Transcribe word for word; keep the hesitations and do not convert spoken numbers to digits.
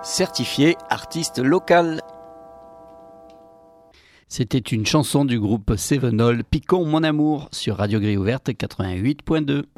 certifié artiste local. C'était une chanson du groupe Sevenol, Picon mon amour, sur Radio Grille Ouverte quatre-vingt-huit point deux.